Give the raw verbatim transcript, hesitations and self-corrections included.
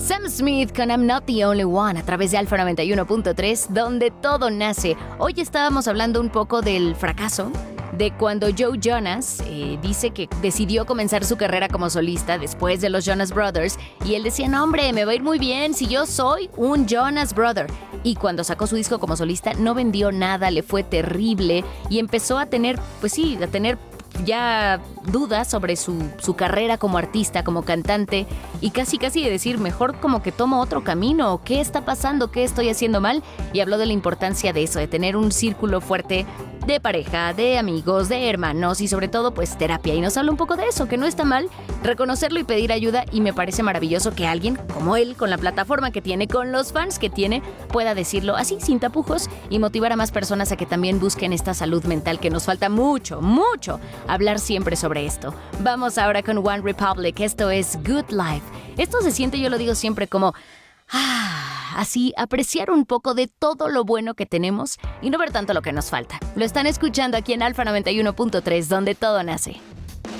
Sam Smith con I'm Not the Only One a través de Alfa noventa y uno punto tres, donde todo nace. Hoy estábamos hablando un poco del fracaso, de cuando Joe Jonas eh, dice que decidió comenzar su carrera como solista después de los Jonas Brothers, y él decía, no hombre, me va a ir muy bien si yo soy un Jonas Brother. Y cuando sacó su disco como solista no vendió nada, le fue terrible y empezó a tener, pues sí, a tener ya dudas sobre su, su carrera como artista, como cantante, y casi casi de decir, mejor como que tomo otro camino, ¿qué está pasando? ¿Qué estoy haciendo mal? Y habló de la importancia de eso, de tener un círculo fuerte de pareja, de amigos, de hermanos y sobre todo pues terapia. Y nos habla un poco de eso, que no está mal reconocerlo y pedir ayuda, y me parece maravilloso que alguien como él, con la plataforma que tiene, con los fans que tiene, pueda decirlo así, sin tapujos, y motivar a más personas a que también busquen esta salud mental, que nos falta mucho, mucho hablar siempre sobre esto. Vamos ahora con One Republic, esto es Good Life. Esto se siente, yo lo digo siempre, como ah, así, apreciar un poco de todo lo bueno que tenemos y no ver tanto lo que nos falta. Lo están escuchando aquí en Alfa noventa y uno punto tres, donde todo nace.